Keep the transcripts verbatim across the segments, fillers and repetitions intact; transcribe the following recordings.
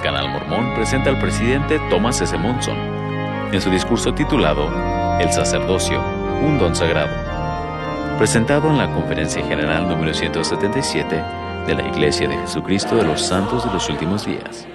Canal Mormón presenta al presidente Thomas S. Monson en su discurso titulado El sacerdocio, un don sagrado, presentado en la Conferencia General número ciento setenta y siete de la Iglesia de Jesucristo de los Santos de los Últimos Días.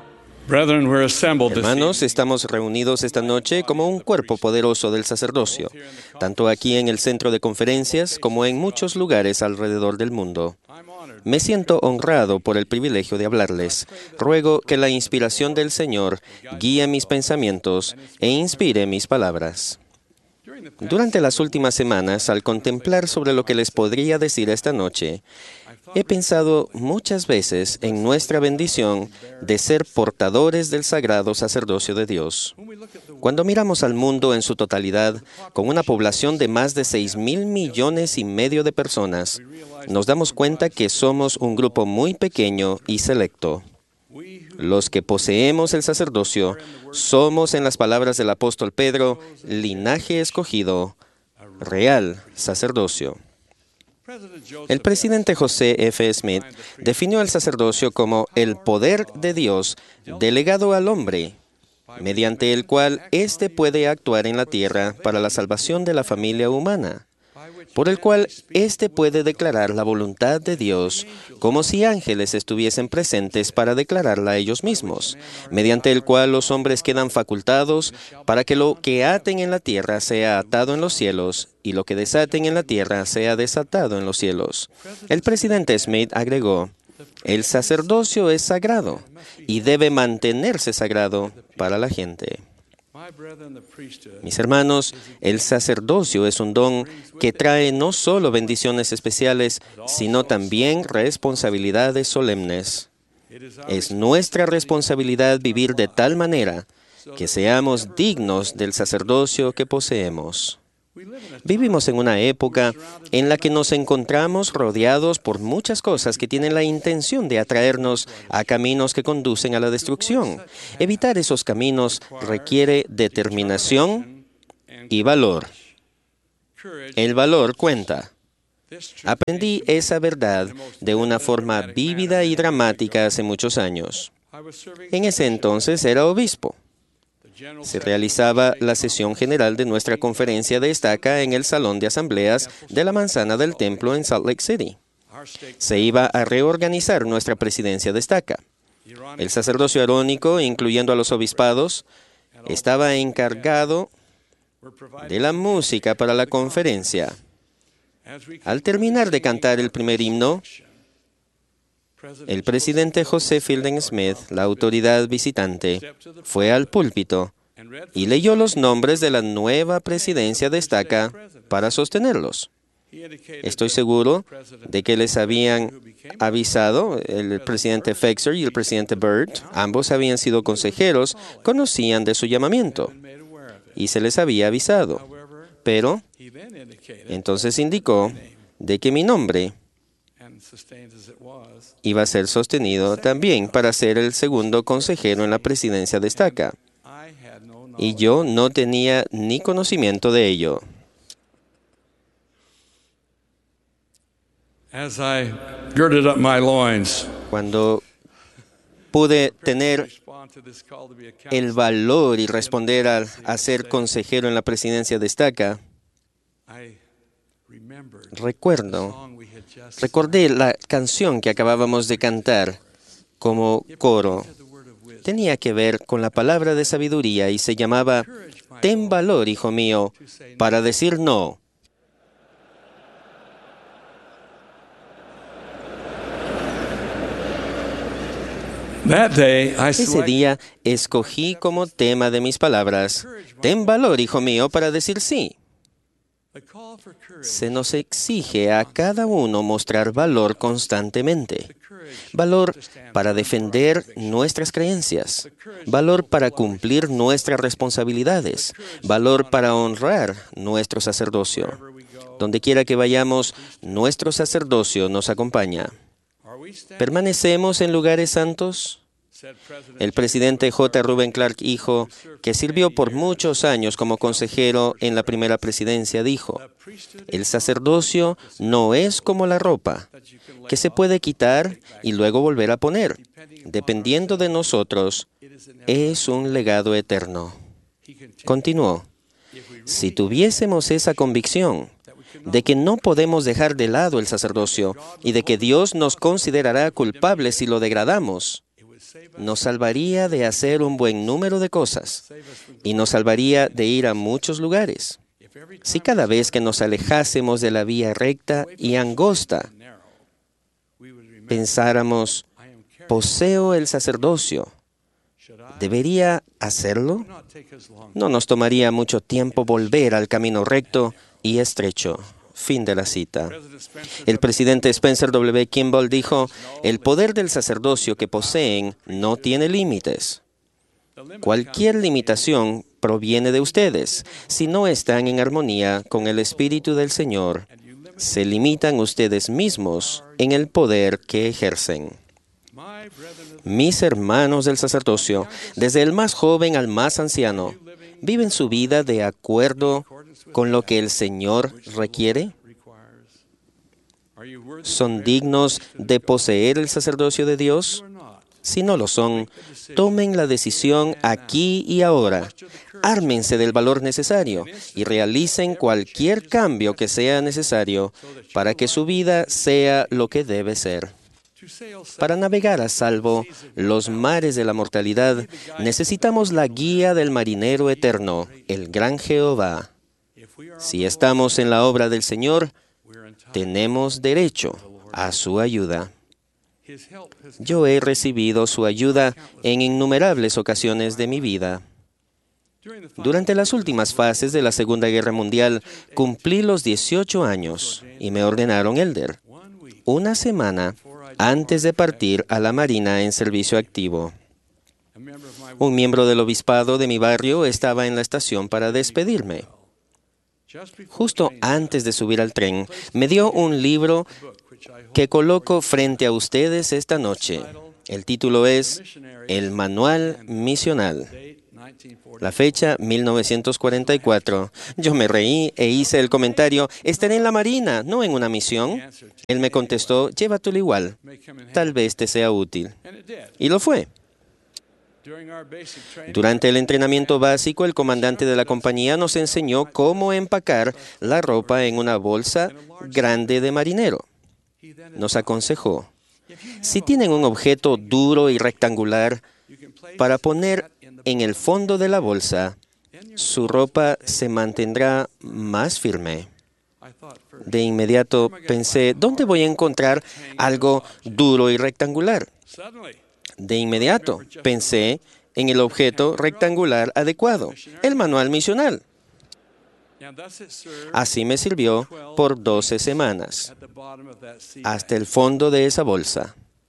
Hermanos, estamos reunidos esta noche como un cuerpo poderoso del sacerdocio, tanto aquí en el centro de conferencias como en muchos lugares alrededor del mundo. Me siento honrado por el privilegio de hablarles. Ruego que la inspiración del Señor guíe mis pensamientos e inspire mis palabras. Durante las últimas semanas, al contemplar sobre lo que les podría decir esta noche, he pensado muchas veces en nuestra bendición de ser portadores del sagrado sacerdocio de Dios. Cuando miramos al mundo en su totalidad, con una población de más de seis mil millones y medio de personas, nos damos cuenta que somos un grupo muy pequeño y selecto. Los que poseemos el sacerdocio somos, en las palabras del apóstol Pedro, linaje escogido, real sacerdocio. El presidente José F. Smith definió el sacerdocio como el poder de Dios delegado al hombre, mediante el cual éste puede actuar en la tierra para la salvación de la familia humana, por el cual éste puede declarar la voluntad de Dios como si ángeles estuviesen presentes para declararla a ellos mismos, mediante el cual los hombres quedan facultados para que lo que aten en la tierra sea atado en los cielos y lo que desaten en la tierra sea desatado en los cielos. El presidente Smith agregó: el sacerdocio es sagrado y debe mantenerse sagrado para la gente. Mis hermanos, el sacerdocio es un don que trae no solo bendiciones especiales, sino también responsabilidades solemnes. Es nuestra responsabilidad vivir de tal manera que seamos dignos del sacerdocio que poseemos. Vivimos en una época en la que nos encontramos rodeados por muchas cosas que tienen la intención de atraernos a caminos que conducen a la destrucción. Evitar esos caminos requiere determinación y valor. El valor cuenta. Aprendí esa verdad de una forma vívida y dramática hace muchos años. En ese entonces era obispo. Se realizaba la sesión general de nuestra conferencia de estaca en el salón de asambleas de la manzana del templo en Salt Lake City. Se iba a reorganizar nuestra presidencia de estaca. El sacerdocio arónico, incluyendo a los obispados, estaba encargado de la música para la conferencia. Al terminar de cantar el primer himno, el presidente José Fielding Smith, la autoridad visitante, fue al púlpito y leyó los nombres de la nueva presidencia de estaca para sostenerlos. Estoy seguro de que les habían avisado, el presidente Fexer y el presidente Byrd, ambos habían sido consejeros, conocían de su llamamiento y se les había avisado. Pero entonces indicó de que mi nombre iba a ser sostenido también para ser el segundo consejero en la presidencia de estaca. Y yo no tenía ni conocimiento de ello. Cuando pude tener el valor y responder a, a ser consejero en la presidencia de estaca, recuerdo, recordé la canción que acabábamos de cantar como coro. Tenía que ver con la palabra de sabiduría y se llamaba «Ten valor, hijo mío, para decir no». Ese día escogí como tema de mis palabras «Ten valor, hijo mío, para decir sí». Se nos exige a cada uno mostrar valor constantemente. Valor para defender nuestras creencias. Valor para cumplir nuestras responsabilidades. Valor para honrar nuestro sacerdocio. Donde quiera que vayamos, nuestro sacerdocio nos acompaña. ¿Permanecemos en lugares santos? El presidente J. Reuben Clark, hijo, que sirvió por muchos años como consejero en la primera presidencia, dijo: el sacerdocio no es como la ropa, que se puede quitar y luego volver a poner. Dependiendo de nosotros, es un legado eterno. Continuó: si tuviésemos esa convicción de que no podemos dejar de lado el sacerdocio y de que Dios nos considerará culpables si lo degradamos, nos salvaría de hacer un buen número de cosas y nos salvaría de ir a muchos lugares. Si cada vez que nos alejásemos de la vía recta y angosta pensáramos: poseo el sacerdocio, ¿debería hacerlo? No nos tomaría mucho tiempo volver al camino recto y estrecho. Fin de la cita. El presidente Spencer W. Kimball dijo: el poder del sacerdocio que poseen no tiene límites. Cualquier limitación proviene de ustedes. Si no están en armonía con el Espíritu del Señor, se limitan ustedes mismos en el poder que ejercen. Mis hermanos del sacerdocio, desde el más joven al más anciano, ¿viven su vida de acuerdo con lo que el Señor requiere? ¿Son dignos de poseer el sacerdocio de Dios? Si no lo son, tomen la decisión aquí y ahora. Ármense del valor necesario y realicen cualquier cambio que sea necesario para que su vida sea lo que debe ser. Para navegar a salvo los mares de la mortalidad, necesitamos la guía del marinero eterno, el gran Jehová. Si estamos en la obra del Señor, tenemos derecho a su ayuda. Yo he recibido su ayuda en innumerables ocasiones de mi vida. Durante las últimas fases de la Segunda Guerra Mundial, cumplí los dieciocho años y me ordenaron elder, una semana antes de partir a la Marina en servicio activo. Un miembro del obispado de mi barrio estaba en la estación para despedirme. Justo antes de subir al tren, me dio un libro que coloco frente a ustedes esta noche. El título es El Manual Misional. La fecha, mil novecientos cuarenta y cuatro. Yo me reí e hice el comentario: estaré en la Marina, no en una misión. Él me contestó: llévatelo igual, tal vez te sea útil. Y lo fue. Durante el entrenamiento básico, el comandante de la compañía nos enseñó cómo empacar la ropa en una bolsa grande de marinero. Nos aconsejó: si tienen un objeto duro y rectangular para poner en el fondo de la bolsa, su ropa se mantendrá más firme. De inmediato pensé: ¿dónde voy a encontrar algo duro y rectangular? De inmediato pensé en el objeto rectangular adecuado, el manual misional. Así me sirvió por doce semanas, hasta el fondo de esa bolsa.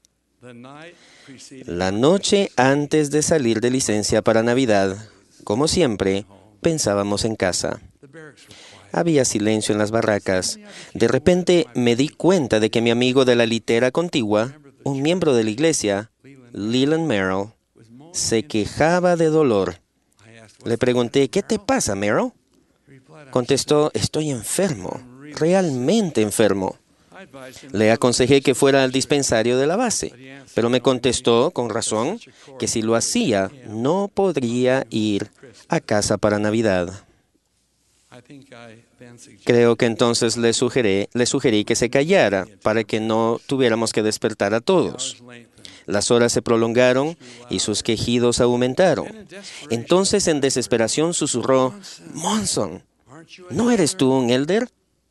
La noche antes de salir de licencia para Navidad, como siempre, pensábamos en casa. Había silencio en las barracas. De repente me di cuenta de que mi amigo de la litera contigua, un miembro de la iglesia, Leland Merrill, se quejaba de dolor. Le pregunté: ¿qué te pasa, Merrill? Contestó: estoy enfermo, realmente enfermo. Le aconsejé que fuera al dispensario de la base, pero me contestó, con razón, que si lo hacía, no podría ir a casa para Navidad. Creo que entonces le sugerí, le sugerí que se callara para que no tuviéramos que despertar a todos. Las horas se prolongaron y sus quejidos aumentaron. Entonces, en desesperación, susurró: Monson, ¿no eres tú un elder?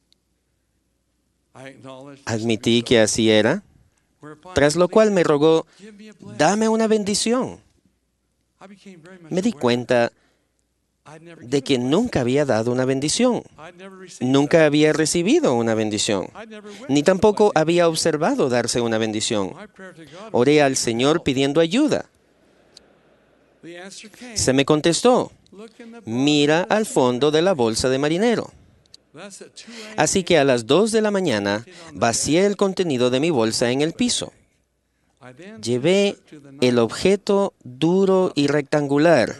Admití que así era, tras lo cual me rogó: dame una bendición. Me di cuenta de que nunca había dado una bendición. Nunca había recibido una bendición, ni tampoco había observado darse una bendición. Oré al Señor pidiendo ayuda. Se me contestó: mira al fondo de la bolsa de marinero. Así que a las dos de la mañana vacié el contenido de mi bolsa en el piso. llevé el objeto duro y rectangular,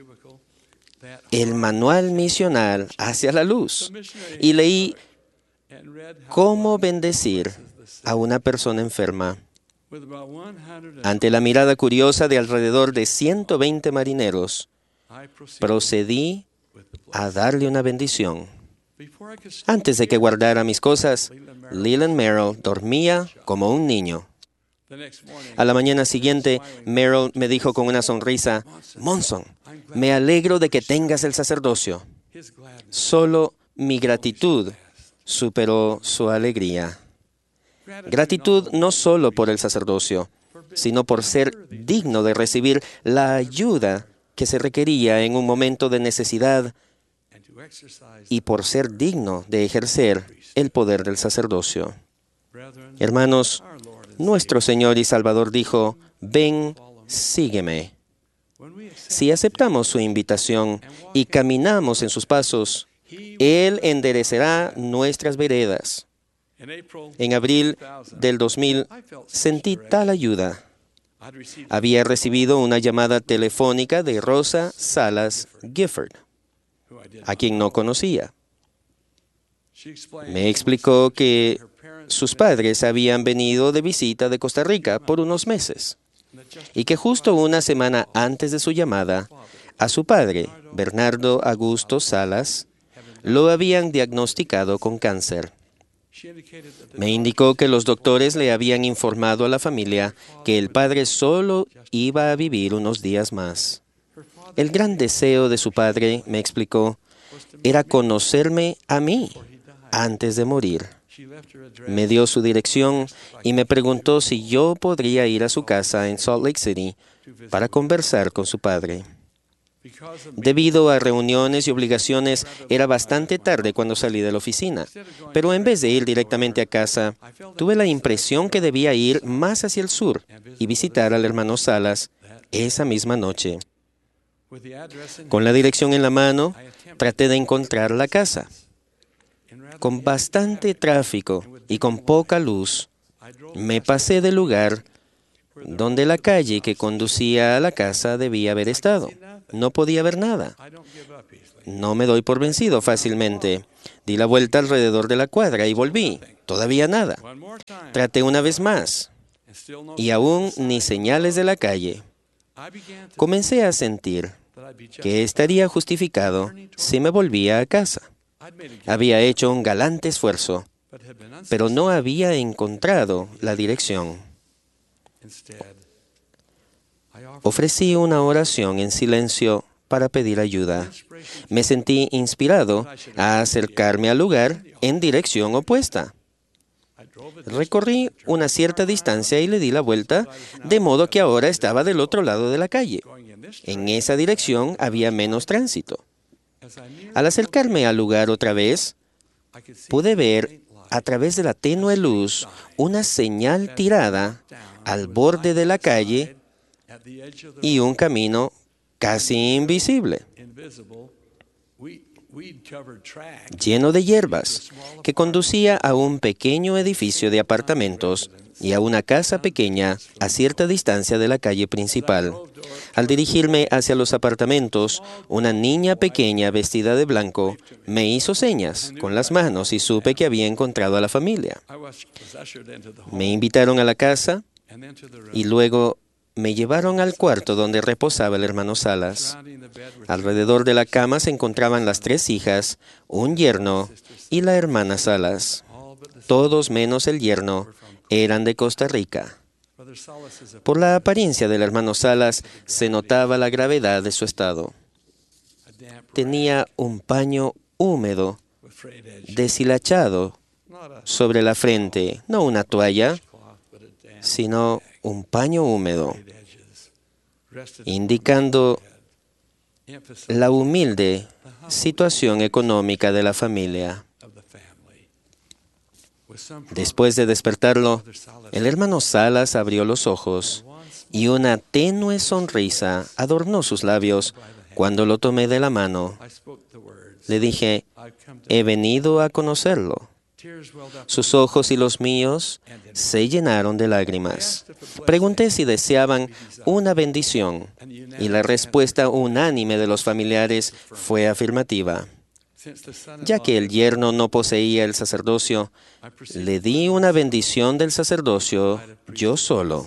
el manual misional, hacia la luz y leí cómo bendecir a una persona enferma. Ante la mirada curiosa de alrededor de ciento veinte marineros, procedí a darle una bendición. Antes de que guardara mis cosas, Leland Merrill dormía como un niño. A la mañana siguiente, Merrill me dijo con una sonrisa, «Monson, me alegro de que tengas el sacerdocio». Solo mi gratitud superó su alegría. Gratitud no solo por el sacerdocio, sino por ser digno de recibir la ayuda que se requería en un momento de necesidad y por ser digno de ejercer el poder del sacerdocio. Hermanos, nuestro Señor y Salvador dijo, «Ven, sígueme». Si aceptamos su invitación y caminamos en sus pasos, Él enderecerá nuestras veredas. En abril del dos mil, sentí tal ayuda. Había recibido una llamada telefónica de Rosa Salas Gifford, a quien no conocía. Me explicó que sus padres habían venido de visita de Costa Rica por unos meses y que justo una semana antes de su llamada, a su padre, Bernardo Augusto Salas, lo habían diagnosticado con cáncer. Me indicó que los doctores le habían informado a la familia que el padre solo iba a vivir unos días más. El gran deseo de su padre, me explicó, era conocerme a mí antes de morir. Me dio su dirección y me preguntó si yo podría ir a su casa en Salt Lake City para conversar con su padre. Debido a reuniones y obligaciones, era bastante tarde cuando salí de la oficina, pero en vez de ir directamente a casa, tuve la impresión que debía ir más hacia el sur y visitar al hermano Salas esa misma noche. Con la dirección en la mano, traté de encontrar la casa. Con bastante tráfico y con poca luz, me pasé del lugar donde la calle que conducía a la casa debía haber estado. No podía ver nada. No me doy por vencido fácilmente. Di la vuelta alrededor de la cuadra y volví. Todavía nada. Traté una vez más. Y aún ni señales de la calle. Comencé a sentir que estaría justificado si me volvía a casa. Había hecho un galante esfuerzo, pero no había encontrado la dirección. Ofrecí una oración en silencio para pedir ayuda. Me sentí inspirado a acercarme al lugar en dirección opuesta. Recorrí una cierta distancia y le di la vuelta, de modo que ahora estaba del otro lado de la calle. En esa dirección había menos tránsito. Al acercarme al lugar otra vez, pude ver a través de la tenue luz una señal tirada al borde de la calle y un camino casi invisible, lleno de hierbas, que conducía a un pequeño edificio de apartamentos y a una casa pequeña a cierta distancia de la calle principal. Al dirigirme hacia los apartamentos, una niña pequeña vestida de blanco me hizo señas con las manos y supe que había encontrado a la familia. Me invitaron a la casa y luego me llevaron al cuarto donde reposaba el hermano Salas. Alrededor de la cama se encontraban las tres hijas, un yerno y la hermana Salas. Todos menos el yerno eran de Costa Rica. Por la apariencia del hermano Salas se notaba la gravedad de su estado. Tenía un paño húmedo, deshilachado sobre la frente, no una toalla, sino un paño húmedo, indicando la humilde situación económica de la familia. Después de despertarlo, el hermano Salas abrió los ojos y una tenue sonrisa adornó sus labios cuando lo tomé de la mano. Le dije, he venido a conocerlo, Sus ojos y los míos se llenaron de lágrimas. Pregunté si deseaban una bendición, y la respuesta unánime de los familiares fue afirmativa. Ya que el yerno no poseía el sacerdocio, le di una bendición del sacerdocio yo solo.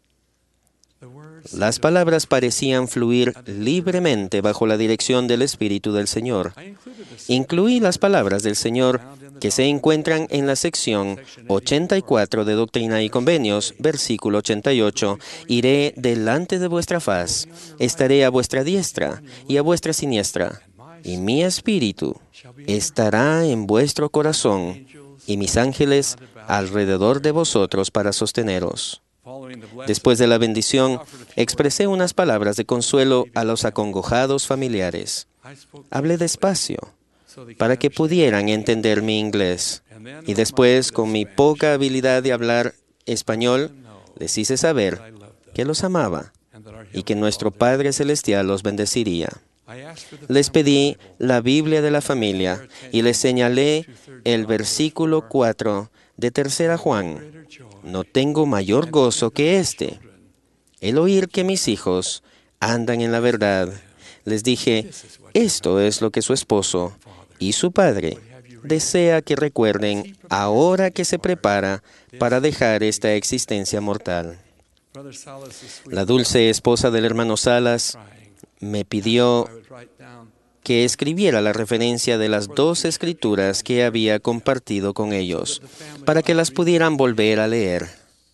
Las palabras parecían fluir libremente bajo la dirección del Espíritu del Señor. Incluí las palabras del Señor que se encuentran en la sección ochenta y cuatro de Doctrina y Convenios, versículo ochenta y ocho. Iré delante de vuestra faz, estaré a vuestra diestra y a vuestra siniestra, y mi espíritu estará en vuestro corazón, y mis ángeles alrededor de vosotros para sosteneros. Después de la bendición, expresé unas palabras de consuelo a los acongojados familiares. Hablé despacio para que pudieran entender mi inglés. Y después, con mi poca habilidad de hablar español, les hice saber que los amaba y que nuestro Padre Celestial los bendeciría. Les pedí la Biblia de la familia y les señalé el versículo cuatro de Tercera Juan. No tengo mayor gozo que este, el oír que mis hijos andan en la verdad. Les dije, esto es lo que su esposo y su padre desea que recuerden ahora que se prepara para dejar esta existencia mortal. La dulce esposa del hermano Salas me pidió que escribiera la referencia de las dos escrituras que había compartido con ellos, para que las pudieran volver a leer.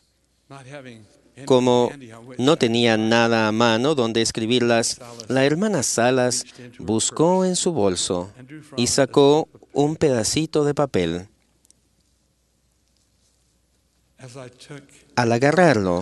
Como no tenía nada a mano donde escribirlas, la hermana Salas buscó en su bolso y sacó un pedacito de papel. Al agarrarlo,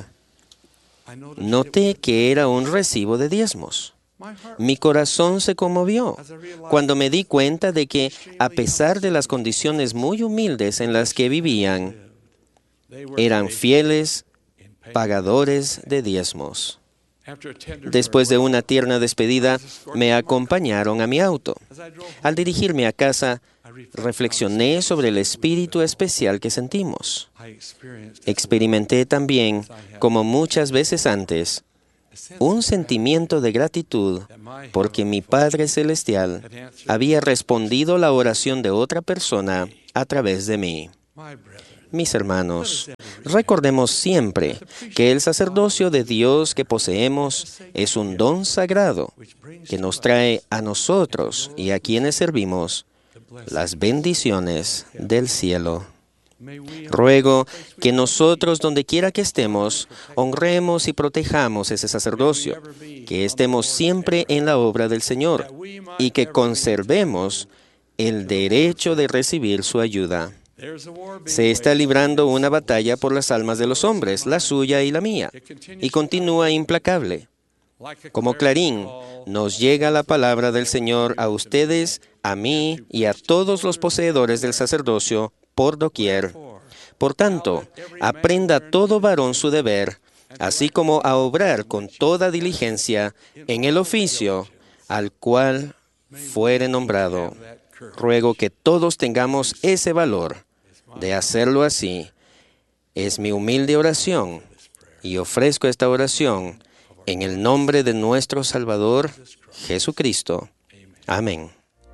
noté que era un recibo de diezmos. Mi corazón se conmovió cuando me di cuenta de que, a pesar de las condiciones muy humildes en las que vivían, eran fieles pagadores de diezmos. Después de una tierna despedida, me acompañaron a mi auto. Al dirigirme a casa, reflexioné sobre el espíritu especial que sentimos. Experimenté también, como muchas veces antes, un sentimiento de gratitud porque mi Padre Celestial había respondido la oración de otra persona a través de mí. Mis hermanos, recordemos siempre que el sacerdocio de Dios que poseemos es un don sagrado que nos trae a nosotros y a quienes servimos las bendiciones del cielo. Ruego que nosotros, donde quiera que estemos, honremos y protejamos ese sacerdocio, que estemos siempre en la obra del Señor y que conservemos el derecho de recibir su ayuda. Se está librando una batalla por las almas de los hombres, la suya y la mía, y continúa implacable. Como clarín, nos llega la palabra del Señor a ustedes, a mí y a todos los poseedores del sacerdocio por doquier. Por tanto, aprenda todo varón su deber, así como a obrar con toda diligencia en el oficio al cual fuere nombrado. Ruego que todos tengamos ese valor de hacerlo así. Es mi humilde oración y ofrezco esta oración en el nombre de nuestro Salvador, Jesucristo. Amén.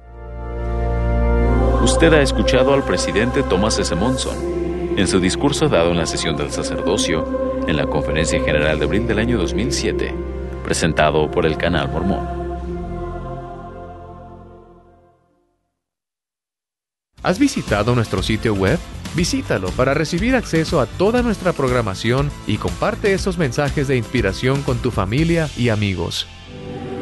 Usted ha escuchado al presidente Thomas S. Monson en su discurso dado en la sesión del sacerdocio en la Conferencia General de abril del año dos mil siete, presentado por el Canal Mormón. ¿Has visitado nuestro sitio web? Visítalo para recibir acceso a toda nuestra programación y comparte esos mensajes de inspiración con tu familia y amigos.